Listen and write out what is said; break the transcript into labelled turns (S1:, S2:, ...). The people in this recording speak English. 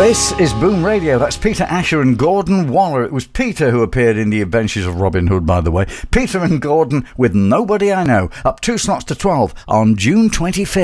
S1: This is Boom Radio. That's Peter Asher and Gordon Waller. It was Peter who appeared in The Adventures of Robin Hood, by the way. Peter and Gordon with Nobody I Know, up 2 slots to 12 on June 25th.